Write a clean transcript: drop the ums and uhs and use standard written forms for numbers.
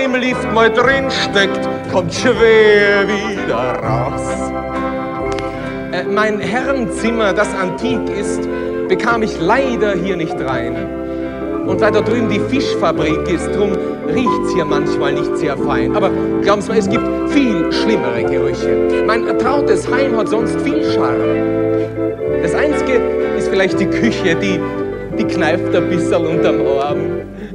im Lift mal drin steckt, kommt schwer wieder raus. Mein Herrenzimmer, das antik ist, bekam ich leider hier nicht rein. Und weil da drüben die Fischfabrik ist, drum riecht's hier manchmal nicht sehr fein. Aber glauben Sie mir, es gibt viel schlimmere Gerüche. Mein trautes Heim hat sonst viel Charme. Das Einzige ist vielleicht die Küche, die kneift ein bisschen unterm Arm.